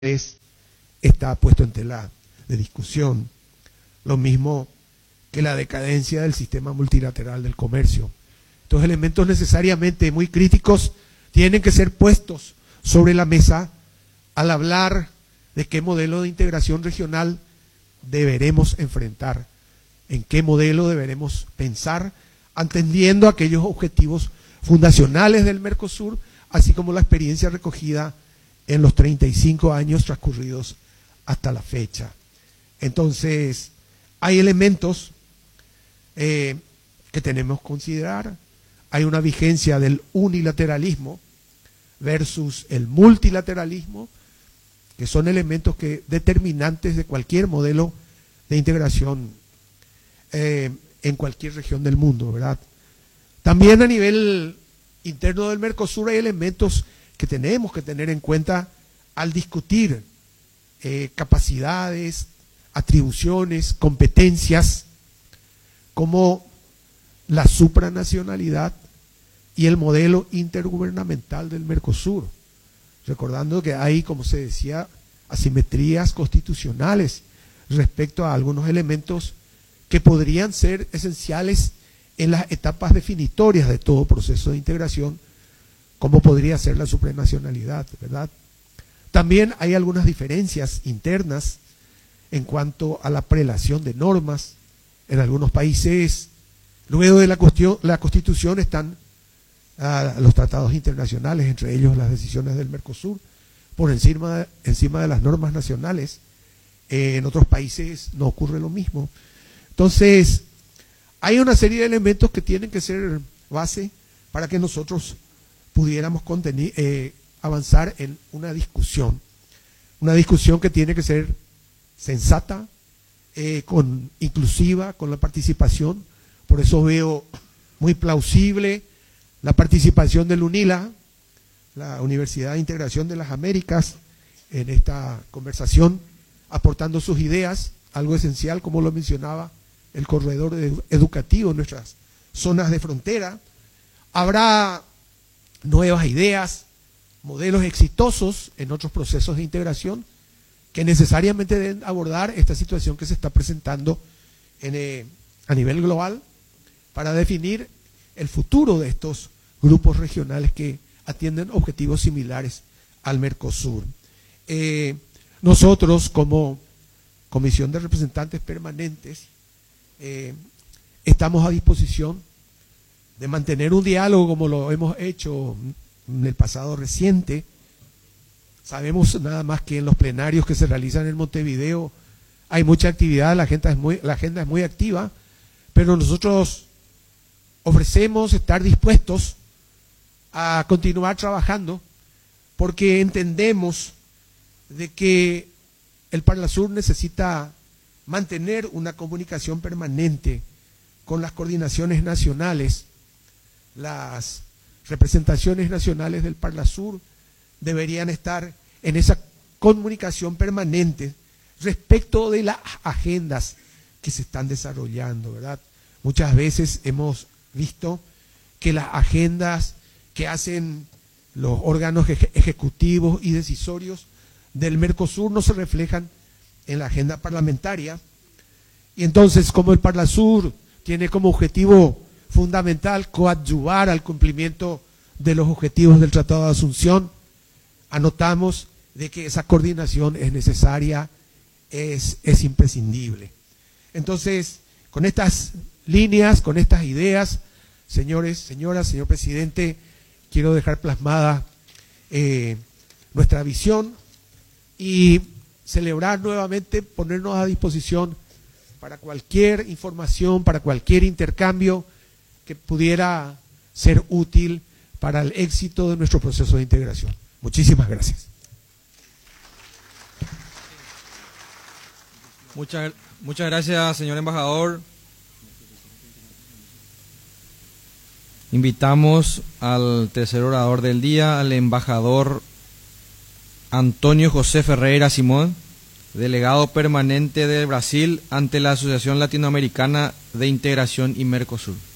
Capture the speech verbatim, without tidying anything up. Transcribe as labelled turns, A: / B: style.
A: es, está puesto en tela de discusión. Lo mismo que la decadencia del sistema multilateral del comercio. Estos elementos necesariamente muy críticos tienen que ser puestos sobre la mesa al hablar de qué modelo de integración regional deberemos enfrentar, en qué modelo deberemos pensar, atendiendo aquellos objetivos fundacionales del Mercosur, así como la experiencia recogida en los treinta y cinco años transcurridos hasta la fecha. Entonces, hay elementos eh, que tenemos que considerar. Hay una vigencia del unilateralismo versus el multilateralismo, que son elementos que, determinantes de cualquier modelo de integración eh, en cualquier región del mundo, ¿verdad? También a nivel interno del Mercosur hay elementos que tenemos que tener en cuenta al discutir eh, capacidades, atribuciones, competencias, como la supranacionalidad y el modelo intergubernamental del Mercosur, recordando que hay, como se decía, asimetrías constitucionales respecto a algunos elementos que podrían ser esenciales en las etapas definitorias de todo proceso de integración, como podría ser la supranacionalidad, ¿verdad? También hay algunas diferencias internas en cuanto a la prelación de normas. En algunos países, luego de la, cuestión, la Constitución, están uh, los tratados internacionales, entre ellos las decisiones del Mercosur, por encima de, encima de las normas nacionales. Eh, en otros países no ocurre lo mismo. Entonces, hay una serie de elementos que tienen que ser base para que nosotros pudiéramos contenir, eh, avanzar en una discusión. Una discusión que tiene que ser sensata, eh, con, inclusiva, con la participación. Por eso veo muy plausible la participación del UNILA, la Universidad de Integración de las Américas, en esta conversación, aportando sus ideas, algo esencial, como lo mencionaba, el corredor educativo en nuestras zonas de frontera. Habrá nuevas ideas, modelos exitosos en otros procesos de integración que necesariamente deben abordar esta situación que se está presentando en, eh, a nivel global para definir el futuro de estos grupos regionales que atienden objetivos similares al Mercosur. Eh, nosotros, como Comisión de Representantes Permanentes, eh, estamos a disposición de mantener un diálogo como lo hemos hecho en el pasado reciente. Sabemos nada más que en los plenarios que se realizan en Montevideo hay mucha actividad, la agenda es muy, la agenda es muy activa, pero nosotros ofrecemos estar dispuestos a continuar trabajando porque entendemos de que el Parlasur necesita mantener una comunicación permanente con las coordinaciones nacionales. Las representaciones nacionales del Parlasur deberían estar en esa comunicación permanente respecto de las agendas que se están desarrollando, ¿verdad? Muchas veces hemos visto que las agendas que hacen los órganos ejecutivos y decisorios del Mercosur no se reflejan en la agenda parlamentaria, y entonces, como el Parlasur tiene como objetivo fundamental coadyuvar al cumplimiento de los objetivos del Tratado de Asunción, anotamos de que esa coordinación es necesaria, es, es imprescindible. Entonces, con estas líneas, con estas ideas, señores, señoras, señor presidente, quiero dejar plasmada eh, nuestra visión y celebrar nuevamente, ponernos a disposición para cualquier información, para cualquier intercambio que pudiera ser útil para el éxito de nuestro proceso de integración. Muchísimas gracias.
B: Muchas, muchas gracias, señor embajador. Invitamos al tercer orador del día, al embajador Antonio José Ferreira Simón, delegado permanente de Brasil ante la Asociación Latinoamericana de Integración y Mercosur.